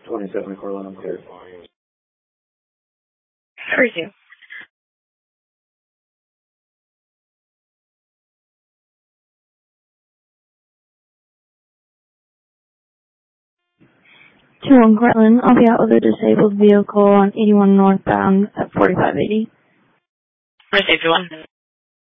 27 Cortland, I'm clear. 32. Two on Cortland, I'll be out with a disabled vehicle on 81 northbound at 4580. Received 1.